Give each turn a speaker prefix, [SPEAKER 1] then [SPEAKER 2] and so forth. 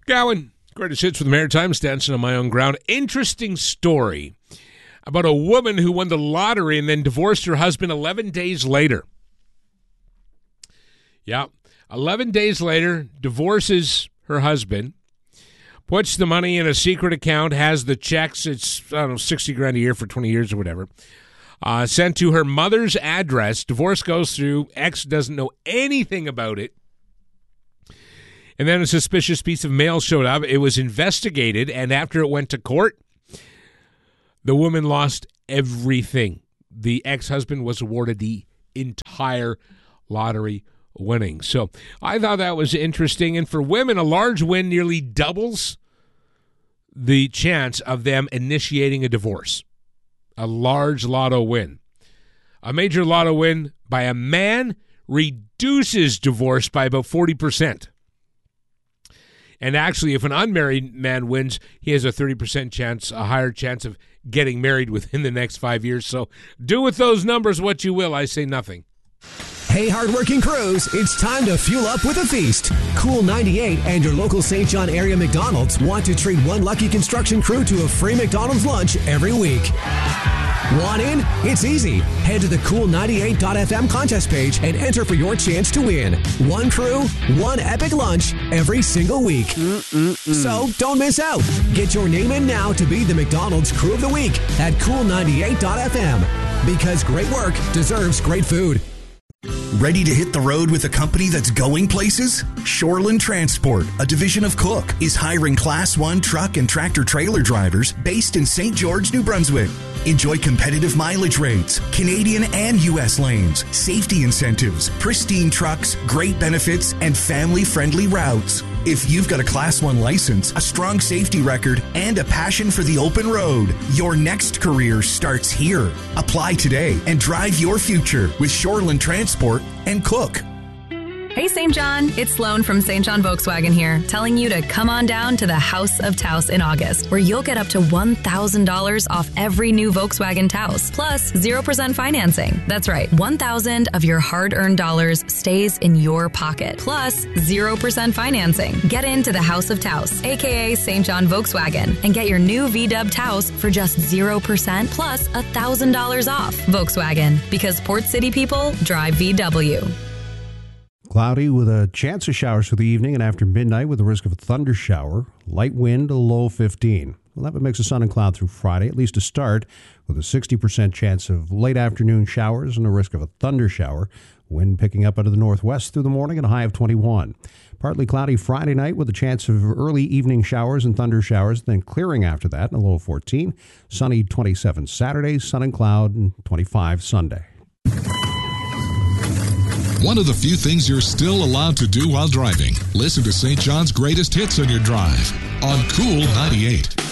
[SPEAKER 1] Gowan, greatest hits with the Maritimes, dancing on my own ground. Interesting story about a woman who won the lottery and then divorced her husband 11 days later. Yeah, 11 days later, divorces her husband, puts the money in a secret account, has the checks, it's, I don't know, $60,000 a year for 20 years or whatever, sent to her mother's address. Divorce goes through. Ex doesn't know anything about it. And then a suspicious piece of mail showed up. It was investigated, and after it went to court, the woman lost everything. The ex-husband was awarded the entire lottery winnings. So I thought that was interesting. And for women, a large win nearly doubles the chance of them initiating a divorce. A large lotto win. A major lotto win by a man reduces divorce by about 40%. And actually, if an unmarried man wins, he has a 30% chance, a higher chance of getting married within the next 5 years. So do with those numbers what you will. I say nothing.
[SPEAKER 2] Hey, hardworking crews, it's time to fuel up with a feast. Cool 98 and your local St. John area McDonald's want to treat one lucky construction crew to a free McDonald's lunch every week. Want in? It's easy. Head to the cool98.fm contest page and enter for your chance to win. One crew, one epic lunch every single week. So don't miss out. Get your name in now to be the McDonald's Crew of the Week at cool98.fm. Because great work deserves great food.
[SPEAKER 3] Ready to hit the road with a company that's going places? Shoreland Transport, a division of Cook, is hiring Class 1 truck and tractor trailer drivers based in St. George, New Brunswick. Enjoy competitive mileage rates, Canadian and U.S. lanes, safety incentives, pristine trucks, great benefits, and family-friendly routes. If you've got a Class 1 license, a strong safety record, and a passion for the open road, your next career starts here. Apply today and drive your future with Shoreland Transport and Cook.
[SPEAKER 4] Hey, St. John. It's Sloan from St. John Volkswagen here, telling you to come on down to the House of Taos in August, where you'll get up to $1,000 off every new Volkswagen Taos, plus 0% financing. That's right, 1,000 of your hard-earned dollars stays in your pocket, plus 0% financing. Get into the House of Taos, a.k.a. St. John Volkswagen, and get your new VW Taos for just 0% plus $1,000 off. Volkswagen, because Port City people drive VW.
[SPEAKER 5] Cloudy with a chance of showers for the evening and after midnight with the risk of a thunder shower. Light wind, a low 15. We'll have a mix of sun and cloud through Friday, at least to start, with a 60% chance of late afternoon showers and a risk of a thunder shower. Wind picking up out of the northwest through the morning and a high of 21. Partly cloudy Friday night with a chance of early evening showers and thunder showers, then clearing after that and a low of 14. Sunny 27 Saturday, sun and cloud, and 25 Sunday.
[SPEAKER 6] One of the few things you're still allowed to do while driving. Listen to St. John's greatest hits on your drive on Cool 98.